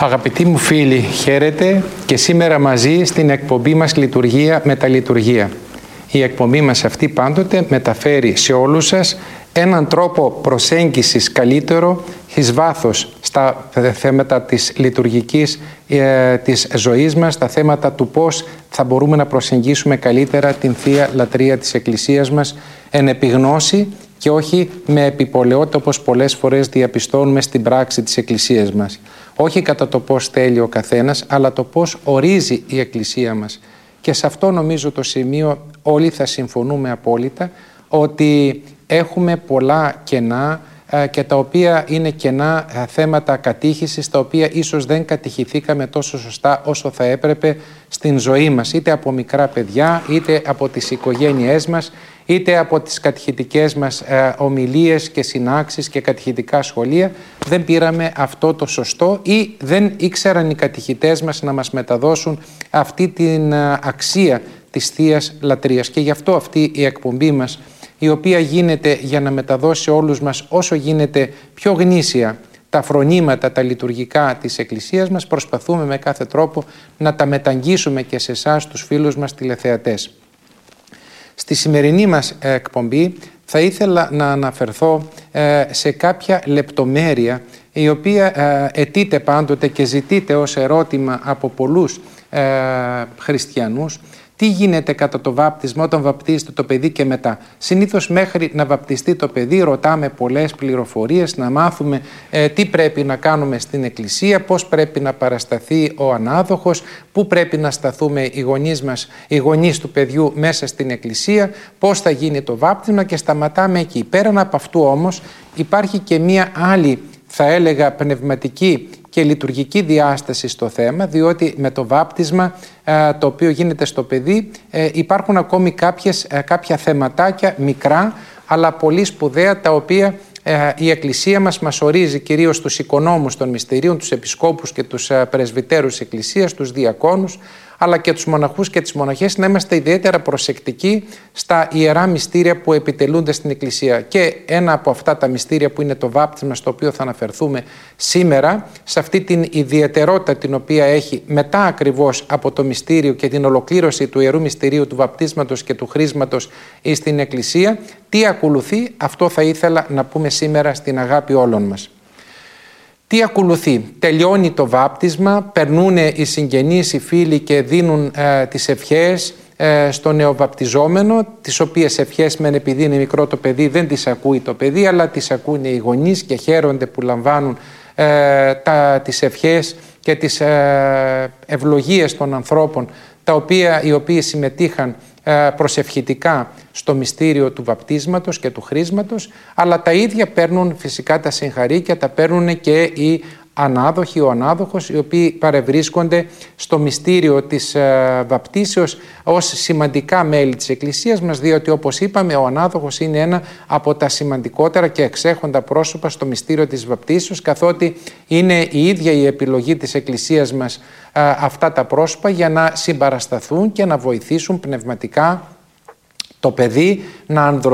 Αγαπητοί μου φίλοι, χαίρετε και σήμερα μαζί στην εκπομπή μας Λειτουργία με τα Λειτουργία. Η εκπομπή μας αυτή πάντοτε μεταφέρει σε όλους σας έναν τρόπο προσέγγισης καλύτερο εις βάθος στα θέματα της λειτουργικής της ζωής μας, στα θέματα του πώς θα μπορούμε να προσεγγίσουμε καλύτερα την Θεία Λατρεία της Εκκλησίας μας εν επιγνώση και όχι με επιπολαιότητα όπως πολλές φορές διαπιστώνουμε στην πράξη της Εκκλησίας μας. Όχι κατά το πώς θέλει ο καθένας, αλλά το πώς ορίζει η Εκκλησία μας. Και σε αυτό νομίζω το σημείο όλοι θα συμφωνούμε απόλυτα ότι έχουμε πολλά κενά και τα οποία είναι κενά θέματα κατήχησης, τα οποία ίσως δεν κατηχηθήκαμε τόσο σωστά όσο θα έπρεπε στην ζωή μας, είτε από μικρά παιδιά, είτε από τις οικογένειές μας, είτε από τις κατηχητικές μας ομιλίες και συνάξεις και κατηχητικά σχολεία. Δεν πήραμε αυτό το σωστό ή δεν ήξεραν οι κατηχητές μας να μας μεταδώσουν αυτή την αξία της Θείας Λατρείας. Και γι' αυτό αυτή η εκπομπή μας, η οποία γίνεται για να μεταδώσει σε όλους μας όσο γίνεται πιο γνήσια τα φρονήματα, τα λειτουργικά της Εκκλησίας μας, προσπαθούμε με κάθε τρόπο να τα μεταγγίσουμε και σε εσάς τους φίλους μας τηλεθεατές. Στη σημερινή μας εκπομπή θα ήθελα να αναφερθώ σε κάποια λεπτομέρεια η οποία αιτείται πάντοτε και ζητείται ως ερώτημα από πολλούς χριστιανούς. Τι γίνεται κατά το βάπτισμα όταν βαπτίζεται το παιδί και μετά? Συνήθως μέχρι να βαπτιστεί το παιδί ρωτάμε πολλές πληροφορίες, να μάθουμε τι πρέπει να κάνουμε στην Εκκλησία, πώς πρέπει να παρασταθεί ο ανάδοχος, πού πρέπει να σταθούμε οι γονείς μας, οι γονείς του παιδιού μέσα στην Εκκλησία, πώς θα γίνει το βάπτισμα και σταματάμε εκεί. Πέραν από αυτού όμως υπάρχει και μία άλλη, θα έλεγα, πνευματική και λειτουργική διάσταση στο θέμα, διότι με το βάπτισμα το οποίο γίνεται στο παιδί υπάρχουν ακόμη κάποια θεματάκια μικρά αλλά πολύ σπουδαία, τα οποία η Εκκλησία μας ορίζει, κυρίως τους οικονόμους των μυστηρίων, τους επισκόπους και τους πρεσβυτέρους της Εκκλησίας, τους διακόνους, αλλά και τους μοναχούς και τις μοναχές, να είμαστε ιδιαίτερα προσεκτικοί στα ιερά μυστήρια που επιτελούνται στην Εκκλησία. Και ένα από αυτά τα μυστήρια που είναι το βάπτισμα, στο οποίο θα αναφερθούμε σήμερα, σε αυτή την ιδιαιτερότητα την οποία έχει μετά ακριβώς από το μυστήριο και την ολοκλήρωση του ιερού μυστηρίου του βαπτίσματος και του χρίσματος στην Εκκλησία, τι ακολουθεί, αυτό θα ήθελα να πούμε σήμερα στην αγάπη όλων μας. Τι ακολουθεί? Τελειώνει το βάπτισμα, περνούν οι συγγενείς, οι φίλοι και δίνουν τις ευχές στο νεοβαπτιζόμενο, τις οποίες ευχές μεν επειδή είναι μικρό το παιδί δεν τις ακούει το παιδί, αλλά τις ακούνε οι γονείς και χαίρονται που λαμβάνουν τις ευχές και τις ευλογίες των ανθρώπων οι οποίοι συμμετείχαν προσευχητικά στο μυστήριο του βαπτίσματος και του χρίσματος, αλλά τα ίδια παίρνουν φυσικά τα συγχαρήκια, τα παίρνουν και οι ανάδοχοι, ο ανάδοχος, οι οποίοι παρευρίσκονται στο μυστήριο της βαπτίσεως ως σημαντικά μέλη της Εκκλησίας μας, διότι όπως είπαμε ο ανάδοχος είναι ένα από τα σημαντικότερα και εξέχοντα πρόσωπα στο μυστήριο της βαπτίσεως, καθότι είναι η ίδια η επιλογή της Εκκλησίας μας αυτά τα πρόσωπα για να συμπαρασταθούν και να βοηθήσουν πνευματικά το παιδί να ανδρωθεί